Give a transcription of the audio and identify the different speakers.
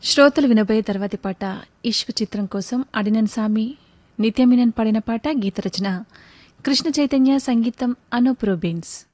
Speaker 1: శ్రోతలు వినబోయే తర్వాతి పాట ఇష్క్ చిత్రం కోసం అడినన్ సామి నిత్యమినన్ పాడిన పాట. గీత రచన కృష్ణ చైతన్య, సంగీతం అనూప్ రూబెన్స్.